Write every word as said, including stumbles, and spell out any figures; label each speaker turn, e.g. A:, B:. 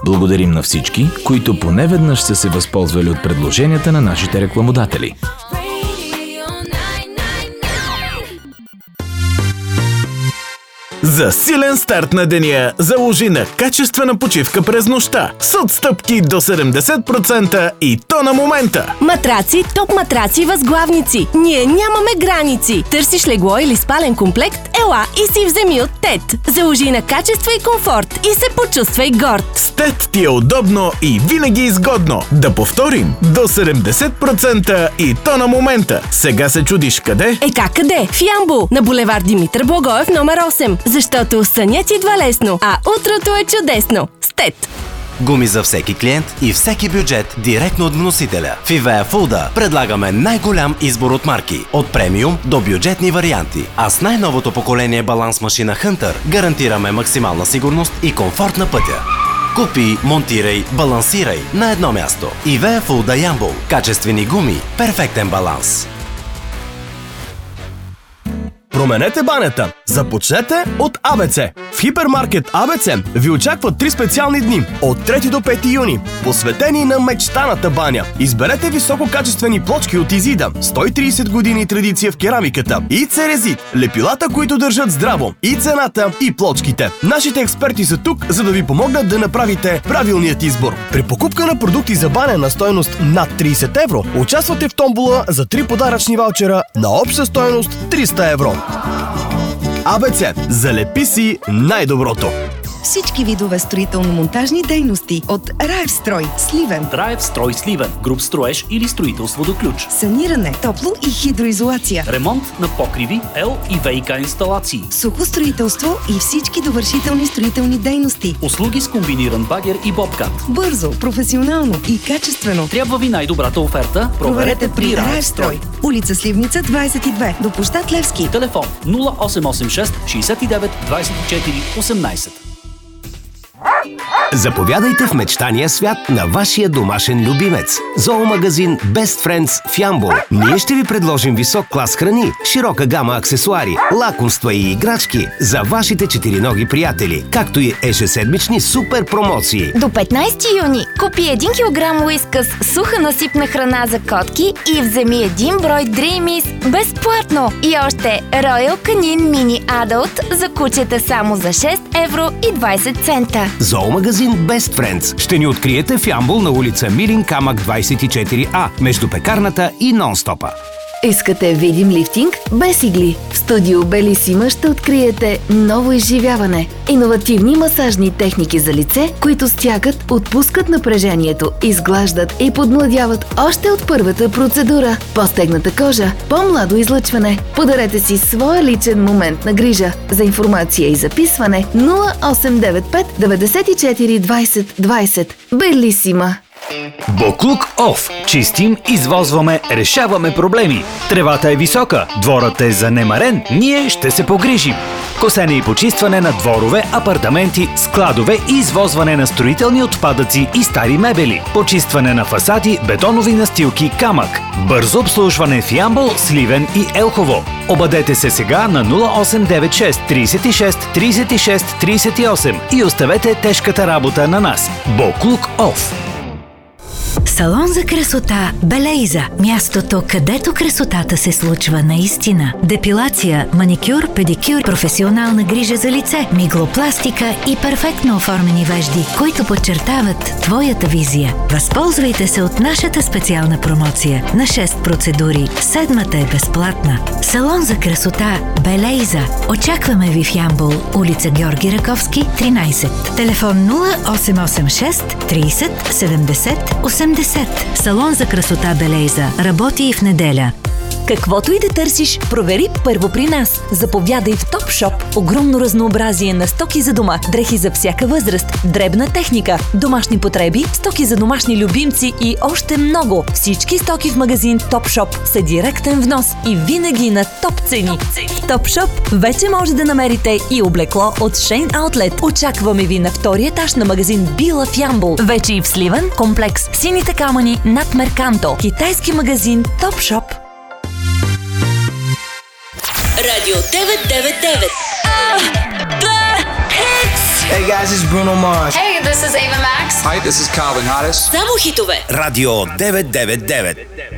A: Благодарим на всички, които поне веднъж са се възползвали от предложенията на нашите рекламодатели.
B: За силен старт на деня заложи на качествена почивка през нощта с отстъпки до седемдесет процента и то на момента.
C: Матраци, топ матраци, възглавници. Ние нямаме граници. Търсиш легло или спален комплект? Ела и си вземи от Тет. Заложи на качество и комфорт и се почувствай горд.
B: С Тет ти е удобно и винаги изгодно. Да повторим, до седемдесет процента и то на момента. Сега се чудиш къде?
C: Е как къде? В Ямбол, на булевард Димитър Благоев номер осем. Защото сънят идва лесно, а утрото е чудесно. С Тет.
D: Гуми за всеки клиент и всеки бюджет директно от вносителя. В Ивеа Фулда предлагаме най-голям избор от марки, от премиум до бюджетни варианти. А с най-новото поколение баланс машина Hunter гарантираме максимална сигурност и комфорт на пътя. Купи, монтирай, балансирай на едно място. Ивеа Фулда Ямбол. Качествени гуми, перфектен баланс.
E: Променете банята! Започнете от АБЦ! В хипермаркет АБЦ ви очакват три специални дни от трети до пети юни, посветени на мечтаната баня. Изберете висококачествени плочки от Изида, сто и тридесет години традиция в керамиката, и Церезит, лепилата, които държат здраво, и цената, и плочките. Нашите експерти са тук, за да ви помогнат да направите правилният избор. При покупка на продукти за баня на стойност над тридесет евро, участвате в томбола за три подаръчни ваучера на обща стойност триста евро. АБЦ. Залепи си най-доброто!
F: Всички видове строително-монтажни дейности от Райвстрой Сливен.
G: Райвстрой Сливен. Груб строеж или строителство до ключ.
F: Саниране, топло и хидроизолация.
G: Ремонт на покриви, Ел и ВиК инсталации.
F: Сухо строителство и всички довършителни строителни дейности.
G: Услуги с комбиниран багер и бобкат.
F: Бързо, професионално и качествено.
G: Трябва ви най-добрата оферта? Проверете при Райвстрой.
F: Улица Сливница двадесет и две до площад Левски.
G: Телефон нула осем осем шест шестдесет и девет двадесет и четири осемнадесет.
H: Заповядайте в мечтания свят на вашия домашен любимец. Зоомагазин Best Friends в Ямбол. Ние ще ви предложим висок клас храни, широка гама аксесуари, лакомства и играчки за вашите четириноги приятели, както и ежеседмични супер промоции.
I: До петнадесети юни купи един килограм уискъс суха насипна храна за котки и вземи един брой Dreamies безплатно. И още Royal Canin Mini Adult за кучета само за шест евро и двадесет цента.
H: Зоомагазин Best Friends ще ни откриете в Ямбол на улица Милин камък двадесет и четири А, между пекарната и Нон-стопа.
J: Искате видим лифтинг без игли? В студио Белисима ще откриете ново изживяване. Иновативни масажни техники за лице, които стягат, отпускат напрежението, изглаждат и подмладяват още от първата процедура. По-стегната кожа, по-младо излъчване. Подарете си своя личен момент на грижа. За информация и записване нула осем девет пет деветдесет и четири двадесет двадесет. Белисима.
K: Боклук Оф. Чистим, извозваме, решаваме проблеми. Тревата е висока, дворът е занемарен, ние ще се погрижим. Косене и почистване на дворове, апартаменти, складове и извозване на строителни отпадъци и стари мебели. Почистване на фасади, бетонови настилки, камък. Бързо обслужване в Ямбол, Сливен и Елхово. Обадете се сега на нула осем девет шест тридесет и шест тридесет и шест тридесет и осем и оставете тежката работа на нас. Боклук Оф.
L: Салон за красота Белейза. Мястото, където красотата се случва наистина. Депилация, маникюр, педикюр, професионална грижа за лице, миглопластика и перфектно оформени вежди, които подчертават твоята визия. Възползвайте се от нашата специална промоция на шест процедури. Седмата е безплатна. Салон за красота Белейза. Очакваме ви в Ямбол, улица Георги Раковски, тринадесет. Телефон нула осем осем шест тридесет седемдесет осемдесет. Салон за красота Белейза работи и в неделя.
M: Каквото и да търсиш, провери първо при нас. Заповядай в Топшоп. Огромно разнообразие на стоки за дома, дрехи за всяка възраст, дребна техника, домашни потреби, стоки за домашни любимци и още много. Всички стоки в магазин Топшоп са директен внос и винаги на топ цени. В Топшоп вече може да намерите и облекло от Шейн Аутлет. Очакваме ви на втория етаж на магазин Била в Ямбол. Вече и в Сливен, комплекс Сините камъни над Мерканто. Китайски магазин Топшоп.
N: Радио девет девет девет.
O: Hey guys, it's Bruno Mars.
N: Hey, this is Ava Max.
O: Hi, this is Calvin Harris.
P: Само хитове.
H: Радио деветsto девет девет.